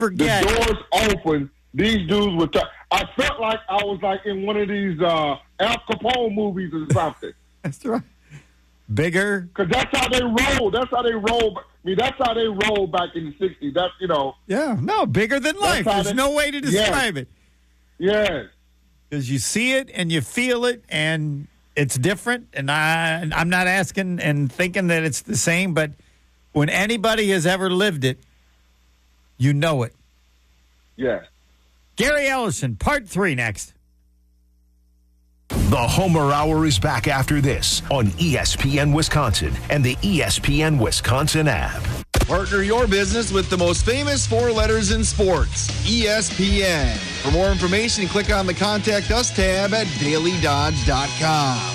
Forget. The doors open. These dudes were. I felt like I was like in one of these Al Capone movies or something. That's right. Bigger. Because that's how they roll. That's how they roll. I mean, that's how they roll back in the 60s. That's, Yeah, no, bigger than life. There's no way to describe it. Yes. Because you see it and you feel it and it's different. And I'm not asking and thinking that it's the same, but when anybody has ever lived it, you know it. Yes. Gary Ellison, part 3 next. The Homer Hour is back after this on ESPN Wisconsin and the ESPN Wisconsin app. Partner your business with the most famous 4 letters in sports, ESPN. For more information, click on the Contact Us tab at dailydodge.com.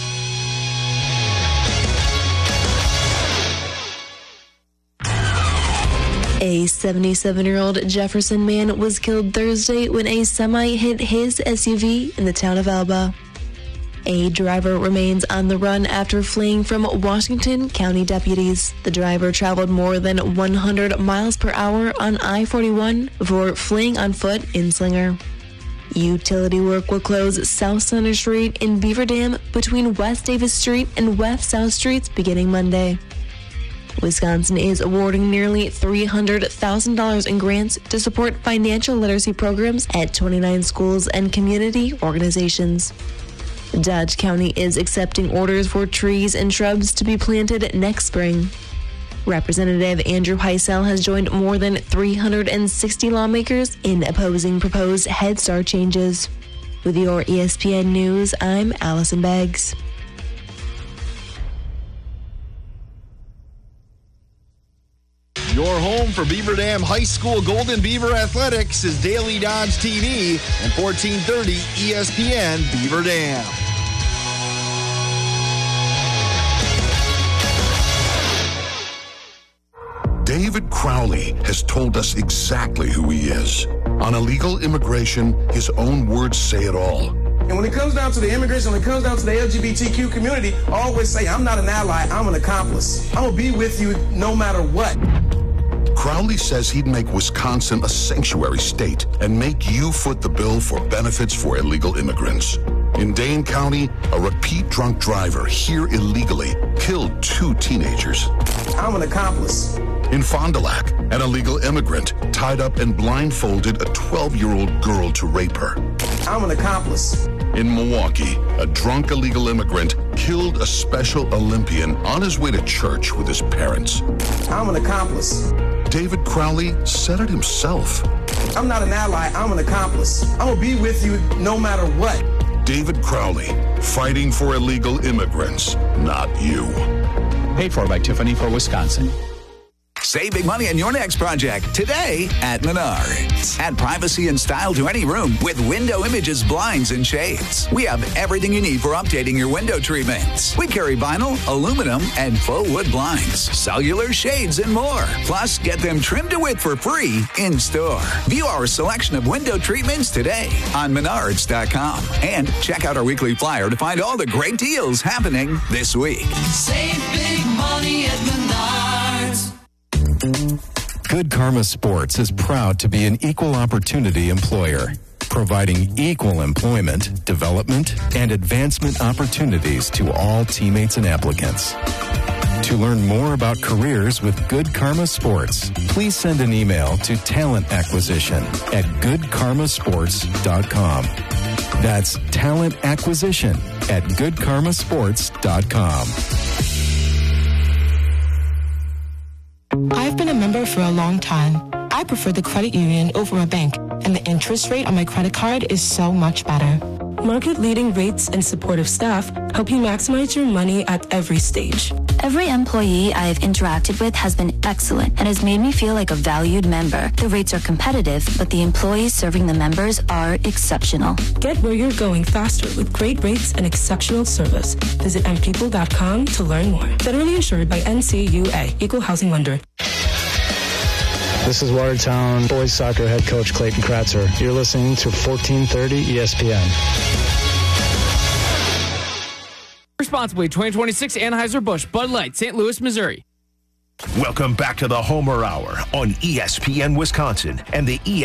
A 77-year-old Jefferson man was killed Thursday when a semi hit his SUV in the town of Elba. A driver remains on the run after fleeing from Washington County deputies. The driver traveled more than 100 miles per hour on I-41 before fleeing on foot in Slinger. Utility work will close South Center Street in Beaver Dam between West Davis Street and West South Streets beginning Monday. Wisconsin is awarding nearly $300,000 in grants to support financial literacy programs at 29 schools and community organizations. Dodge County is accepting orders for trees and shrubs to be planted next spring. Representative Andrew Heisel has joined more than 360 lawmakers in opposing proposed Head Start changes. With your ESPN News, I'm Allison Beggs. Your home for Beaver Dam High School Golden Beaver Athletics is Daily Dodge TV and 1430 ESPN Beaver Dam. David Crowley has told us exactly who he is. On illegal immigration, his own words say it all. And when it comes down to the immigration, when it comes down to the LGBTQ community, I always say, I'm not an ally, I'm an accomplice. I'm going to be with you no matter what. Crowley says he'd make Wisconsin a sanctuary state and make you foot the bill for benefits for illegal immigrants. In Dane County, a repeat drunk driver here illegally killed 2 teenagers. I'm an accomplice. In Fond du Lac, an illegal immigrant tied up and blindfolded a 12-year-old girl to rape her. I'm an accomplice. In Milwaukee, a drunk illegal immigrant killed a Special Olympian on his way to church with his parents. I'm an accomplice. David Crowley said it himself. I'm not an ally, I'm an accomplice. I'm going to be with you no matter what. David Crowley, fighting for illegal immigrants, not you. Paid for by Tiffany for Wisconsin. Save big money on your next project today at Menards. Add privacy and style to any room with Window Images blinds and shades. We have everything you need for updating your window treatments. We carry vinyl, aluminum, and faux wood blinds, cellular shades, and more. Plus, get them trimmed to width for free in store. View our selection of window treatments today on Menards.com. And check out our weekly flyer to find all the great deals happening this week. Save big money at Menards. Good Karma Sports is proud to be an equal opportunity employer, providing equal employment, development, and advancement opportunities to all teammates and applicants. To learn more about careers with Good Karma Sports, please send an email to talentacquisition@goodkarmasports.com. That's talentacquisition@goodkarmasports.com. I've been a member for a long time. I prefer the credit union over a bank, and the interest rate on my credit card is so much better. Market-leading rates and supportive staff help you maximize your money at every stage. Every employee I have interacted with has been excellent and has made me feel like a valued member. The rates are competitive, but the employees serving the members are exceptional. Get where you're going faster with great rates and exceptional service. Visit mpeople.com to learn more. Federally insured by NCUA, Equal Housing Lender. This is Watertown boys soccer head coach Clayton Kratzer. You're listening to 1430 ESPN. Responsibly, 2026 Anheuser-Busch, Bud Light, St. Louis, Missouri. Welcome back to the Homer Hour on ESPN Wisconsin and the